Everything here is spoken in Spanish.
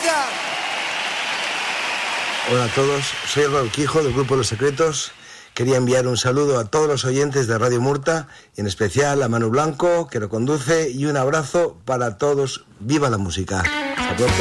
gracias. Hola a todos, soy Álvaro Quijo del Grupo Los Secretos. Quería enviar un saludo a todos los oyentes de Radio Murta, y en especial a Manu Blanco, que lo conduce, y un abrazo para todos. ¡Viva la música! Hasta pronto.